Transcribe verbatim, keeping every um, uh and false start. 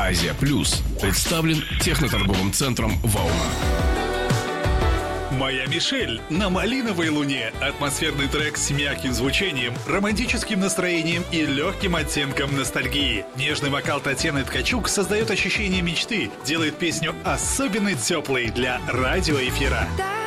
Азия Плюс представлен техноторговым центром «Волна». «Моя Мишель» на малиновой луне. Атмосферный трек с мягким звучением, романтическим настроением и легким оттенком ностальгии. Нежный вокал Татьяны Ткачук создает ощущение мечты, делает песню особенно теплой для радиоэфира.